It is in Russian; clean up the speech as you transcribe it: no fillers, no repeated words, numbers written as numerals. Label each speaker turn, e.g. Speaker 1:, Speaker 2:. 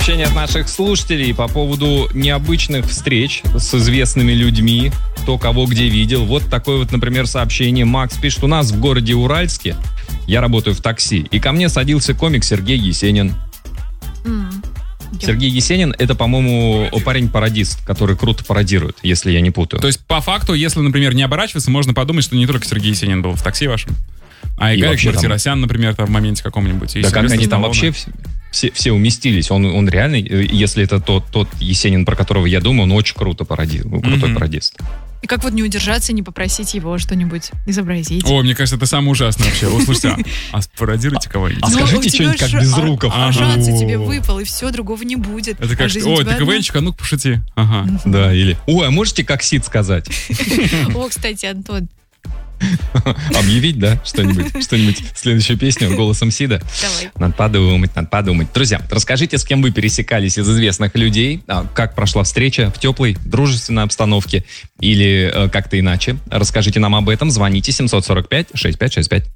Speaker 1: сообщение от наших слушателей по поводу необычных встреч с известными людьми, кто кого где видел. Вот такое вот, например, сообщение. Макс пишет: у нас в городе Уральске, я работаю в такси, и ко мне садился комик Сергей Есенин. Сергей Есенин — это, по-моему, парень-пародист, который круто пародирует, если я не путаю.
Speaker 2: То есть, по факту, если, например, не оборачиваться, можно подумать, что не только Сергей Есенин был в такси вашем, а и Гарик Мартиросян, например, там в моменте каком-нибудь.
Speaker 1: Да как они там вообще все уместились. Он реально, если это тот Есенин, про которого я думаю, он очень крутой пародист.
Speaker 3: И как вот не удержаться, не попросить его что-нибудь изобразить?
Speaker 2: Ой, мне кажется, это самое ужасное вообще. О, слушайте, а пародируйте кого-нибудь.
Speaker 1: А скажите что-нибудь как Безруков.
Speaker 3: Шанс тебе выпал, и все, другого не будет.
Speaker 2: Это как, ой, ты КВНчик, а ну-ка пошути. Ага.
Speaker 1: Да, или, ой, а можете как Сид сказать?
Speaker 3: О, кстати, Антон.
Speaker 1: Объявить, да, что-нибудь, следующую песню голосом Сида.
Speaker 3: Давай.
Speaker 1: Надо подумать. Друзья, расскажите, с кем вы пересекались из известных людей, как прошла встреча в теплой, дружественной обстановке или как-то иначе. Расскажите нам об этом, звоните 745-6565.